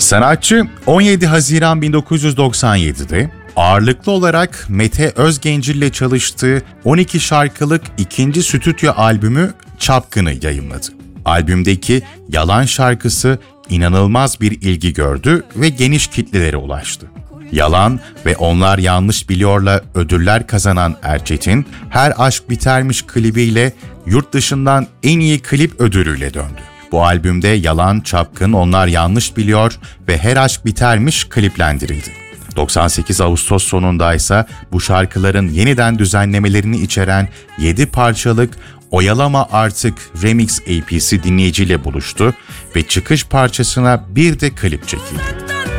Sanatçı 17 Haziran 1997'de ağırlıklı olarak Mete Özgencil ile çalıştığı 12 şarkılık ikinci stüdyo albümü Çapkın'ı yayımladı. Albümdeki Yalan şarkısı inanılmaz bir ilgi gördü ve geniş kitlelere ulaştı. Yalan ve Onlar Yanlış Biliyor'la ödüller kazanan Erçetin, Her Aşk Bitermiş klibiyle yurt dışından en iyi klip ödülüyle döndü. Bu albümde Yalan, Çapkın, Onlar Yanlış Biliyor ve Her Aşk Bitermiş kliplendirildi. 98 Ağustos sonundaysa bu şarkıların yeniden düzenlemelerini içeren 7 parçalık Oyalama Artık Remix EP'si dinleyiciyle buluştu ve çıkış parçasına bir de klip çekildi.